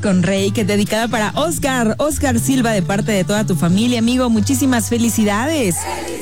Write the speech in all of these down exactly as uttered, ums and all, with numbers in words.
con Rey, que es dedicada para Oscar, Oscar Silva, de parte de toda tu familia, amigo. Muchísimas felicidades.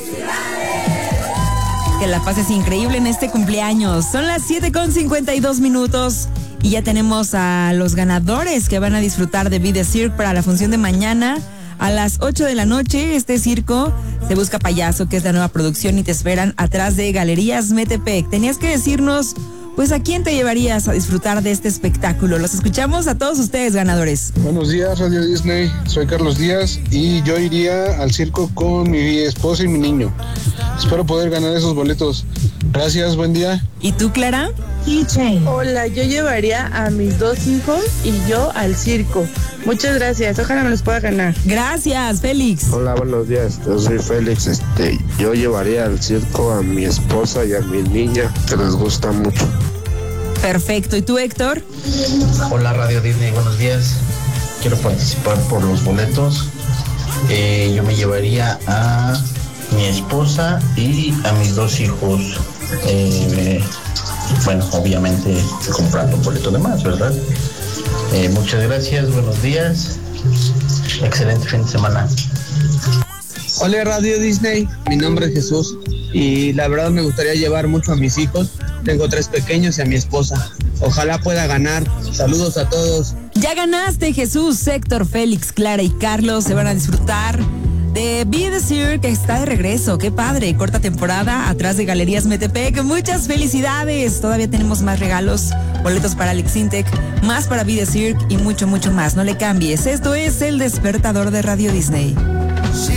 Que la pases increíble en este cumpleaños. Son las siete con cincuenta y dos minutos y ya tenemos a los ganadores que van a disfrutar de Be The Cirque para la función de mañana a las ocho de la noche. Este circo Se Busca Payaso, que es la nueva producción, y te esperan atrás de Galerías Metepec. Tenías que decirnos, pues, ¿a quién te llevarías a disfrutar de este espectáculo? Los escuchamos a todos ustedes, ganadores. Buenos días, Radio Disney. Soy Carlos Díaz y yo iría al circo con mi esposa y mi niño. Espero poder ganar esos boletos. Gracias, buen día. ¿Y tú, Clara? Hola, yo llevaría a mis dos hijos y yo al circo. Muchas gracias, ojalá me los pueda ganar. Gracias, Félix. Hola, buenos días, yo soy Félix. Este, yo llevaría al circo a mi esposa y a mi niña, que les gusta mucho. Perfecto, ¿y tú, Héctor? Hola, Radio Disney, buenos días. Quiero participar por los boletos. Eh, yo me llevaría a mi esposa y a mis dos hijos. Eh, bueno, obviamente comprando un boleto de más, ¿verdad? Eh, muchas gracias, buenos días. Excelente fin de semana. Hola, Radio Disney, mi nombre es Jesús y la verdad me gustaría llevar mucho a mis hijos. Tengo tres pequeños y a mi esposa. Ojalá pueda ganar. Saludos a todos. Ya ganaste, Jesús. Héctor, Félix, Clara y Carlos se van a disfrutar de Be The Cirque, que está de regreso. ¡Qué padre! Corta temporada atrás de Galerías Metepec. ¡Muchas felicidades! Todavía tenemos más regalos, boletos para Alex Intec, más para Be The Cirque y mucho, mucho más. No le cambies. Esto es El Despertador de Radio Disney.